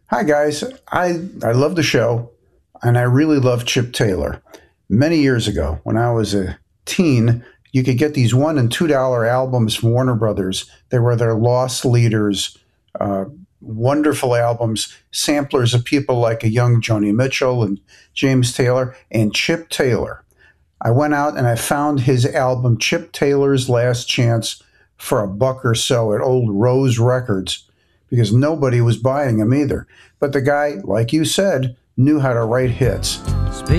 Hi, guys. I love the show, and I really love Chip Taylor. Many years ago, when I was a teen, you could get these $1 and $2 albums from Warner Brothers. They were their lost leaders, uh, wonderful albums, samplers of people like a young Joni Mitchell and James Taylor and Chip Taylor. I went out and I found his album, Chip Taylor's Last Chance, for a buck or so at old Rose Records because nobody was buying them either. But the guy, like you said, knew how to write hits.